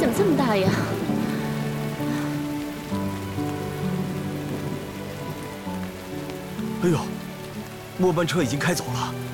么这么大呀？ 哎呦，末班车已经开走了。